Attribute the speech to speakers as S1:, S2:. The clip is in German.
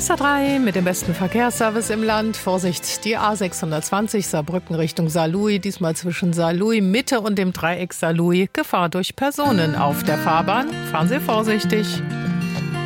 S1: SR3 mit dem besten Verkehrsservice im Land. Vorsicht, die A620 Saarbrücken Richtung Saarlouis, diesmal zwischen Saarlouis Mitte und dem Dreieck Saarlouis. Gefahr durch Personen auf der Fahrbahn. Fahren Sie vorsichtig.